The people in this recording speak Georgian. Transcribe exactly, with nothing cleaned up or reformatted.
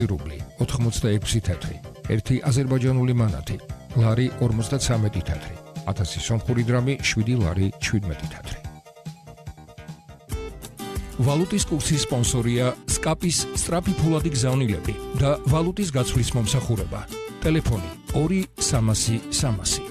რუბლი, ოთხმოცდაექვსი თეთრი, ერთი აზერბაიჯანული მანათი, ლარი ორმოცდათვრამეტი თეთრი, ათასი სომხური დრამი, შვიდი ლარი შვიდმეტი თეთრი. ვალუტის კურსის სპონსორია სკაპის სწრაფი ფულადი გზავნილები და ვალუტის გაცვლის მომსახურება. ტელეფონი ორი სამასი სამასი.